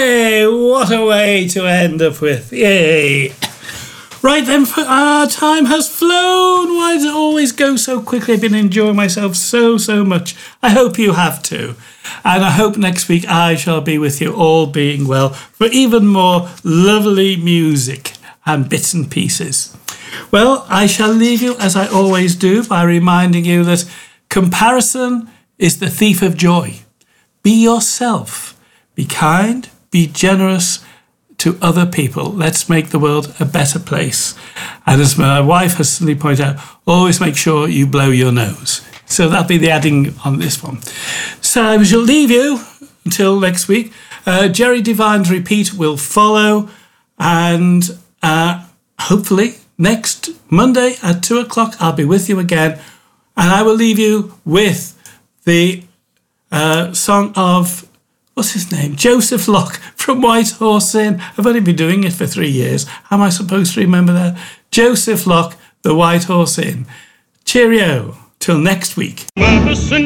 Hey, what a way to end up with. Yay. Right then, our time has flown. Why does it always go so quickly? I've been enjoying myself so much. I hope you have too. And I hope next week I shall be with you, all being well, for even more lovely music and bits and pieces. Well, I shall leave you, as I always do, by reminding you that comparison is the thief of joy. Be yourself. Be kind. Be generous to other people. Let's make the world a better place. And as my wife has suddenly pointed out, always make sure you blow your nose. So that'll be the adding on this one. So I shall leave you until next week. Jerry Divine's repeat will follow. And hopefully next Monday at 2:00, I'll be with you again. And I will leave you with the song of, what's his name? Joseph Locke from White Horse Inn. I've only been doing it for 3 years. How am I supposed to remember that? Joseph Locke, the White Horse Inn. Cheerio. Till next week.